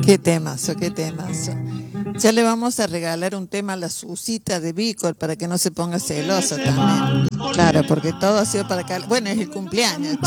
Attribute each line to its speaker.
Speaker 1: Qué temazo, qué temazo. Ya le vamos a regalar un tema a la Susita de Vícor para que no se ponga celosa también. Claro, porque todo ha sido para acá. Bueno, es el cumpleaños,